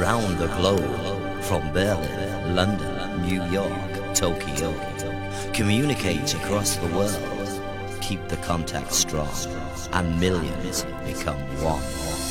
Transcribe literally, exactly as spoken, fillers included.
around the globe, from Berlin, London, New York, Tokyo. Communicate across the world, keep the contact strong, and millions become one.